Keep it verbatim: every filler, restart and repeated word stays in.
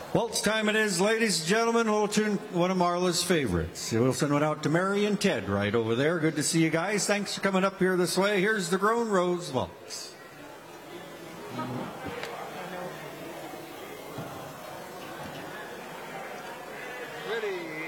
Waltz time it is, ladies and gentlemen. We'll tune one of Marla's favorites. We'll send one out to Mary and Ted right over there. Good to see you guys. Thanks for coming up here this way. Here's the Grown Rose Waltz. Ready.